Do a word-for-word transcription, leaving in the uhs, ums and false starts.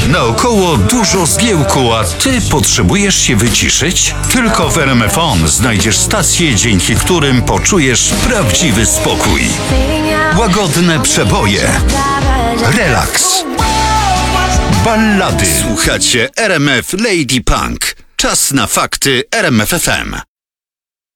Naokoło dużo zgiełku, a ty potrzebujesz się wyciszyć? Tylko w R M F On znajdziesz stacje, dzięki którym poczujesz prawdziwy spokój. Łagodne przeboje, relaks, ballady. Słuchacie R M F Lady Punk. Czas na fakty R M F F M.